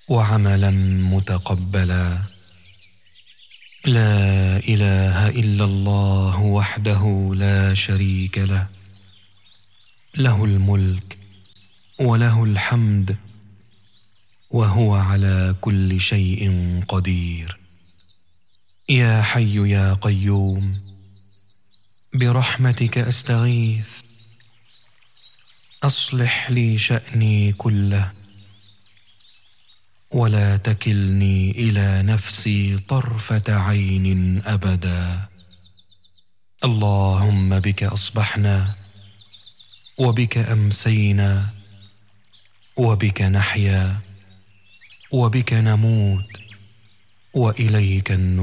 وعملا متقبلا. لا إله إلا الله وحده لا شريك له، له الملك وله الحمد وهو على كل شيء قدير. يا حي يا قيوم برحمتك أستغيث، أصلح لي شأني كله ولا تكلني إلى نفسي طرفة عين أبدا. اللهم بك أصبحنا وبك أمسينا وبك نحيا وبك نموت وإليك النشور.